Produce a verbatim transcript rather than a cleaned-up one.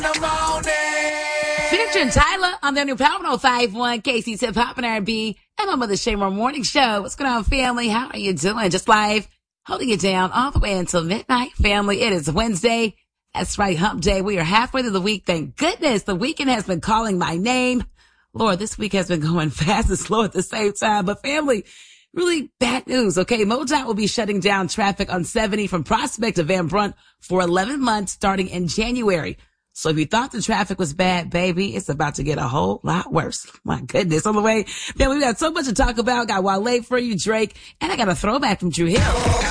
Featuring Tyler on the new Power one oh five point one, K C's Hip Hop and R and B, and I'm on the Shaymore Morning Show. What's going on, family? How are you doing? Just live, holding it down all the way until midnight, family. It is Wednesday. That's right, hump day. We are halfway through the week. Thank goodness. The weekend has been calling my name. Lord, this week has been going fast and slow at the same time. But family, really bad news, okay? MoDOT will be shutting down traffic on seventy from Prospect to Van Brunt for eleven months starting in January. So if you thought the traffic was bad, baby, it's about to get a whole lot worse. My goodness. On the way, man, we've got so much to talk about. Got Wale for you, Drake, and I got a throwback from Drew Hill.